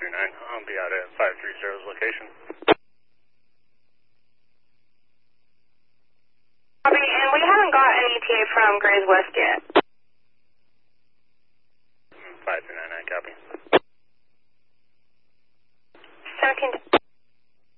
I'll be out at 530's location. Copy, and we haven't got an ETA from Grays West yet. 5399, copy.